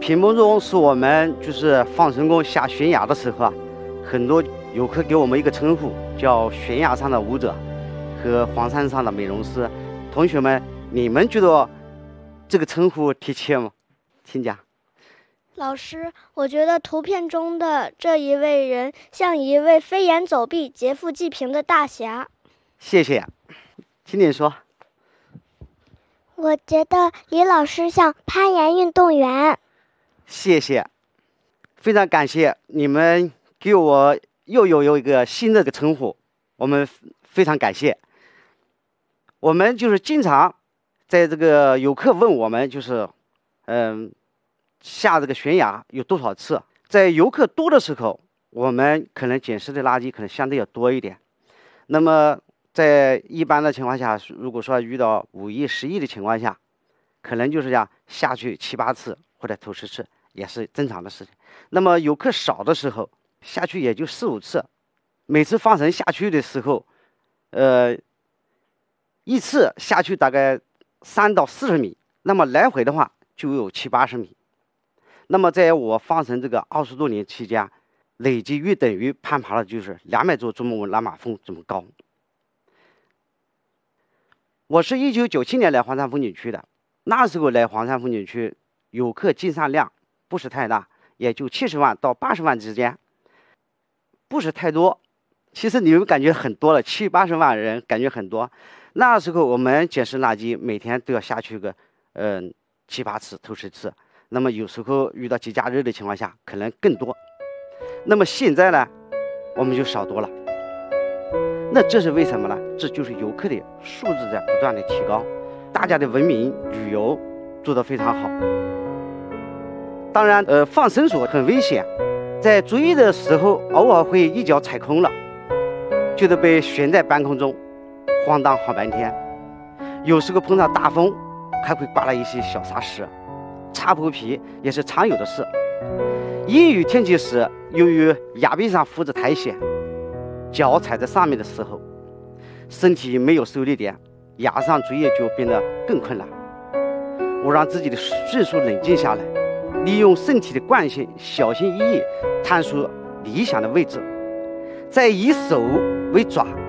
屏幕中是我们就是放神功下悬崖的时候啊，很多游客给我们一个称呼，叫悬崖上的舞者和黄山上的美容师。同学们，你们觉得这个称呼贴切吗？请讲。 老师，我觉得图片中的这一位人像一位飞檐走壁、劫富济贫的大侠。 谢谢，请你说。 我觉得李老师像攀岩运动员。 谢谢，非常感谢你们给我又有一个新的称呼，我们非常感谢。我们就是经常在这个游客问我们就是下这个悬崖有多少次，在游客多的时候，我们可能捡拾的垃圾可能相对要多一点。那么在一般的情况下，如果说遇到5亿、10亿的情况下，可能就是要下去7、8次或者头10次，也是正常的事情。那么游客少的时候，下去也就4、5次，每次放绳下去的时候，一次下去大概3到40米，那么来回的话就有70、80米。那么在我放绳这个20多年期间，累计约等于攀爬了就是200座珠穆朗玛峰这么高。我是1997年来黄山风景区的，那时候来黄山风景区游客进山量不是太大，也就70万到80万之间，不是太多。其实你们感觉很多了，70、80万人感觉很多。那时候我们捡拾垃圾每天都要下去个7、8次头10次，那么有时候遇到节假日的情况下可能更多。那么现在呢，我们就少多了。那这是为什么呢？这就是游客的素质在不断的提高，大家的文明旅游做得非常好。当然放绳索很危险，在作业的时候偶尔会一脚踩空了，就得被悬在半空中晃荡好半天。有时候碰到大风还会刮了一些小沙石，擦破皮也是常有的事。阴雨天气时，由于崖壁上浮着苔藓，脚踩在上面的时候，身体没有受力点，崖上作业就变得更困难。我让自己的迅速冷静下来，利用身体的惯性，小心翼翼探索理想的位置，再以手为爪，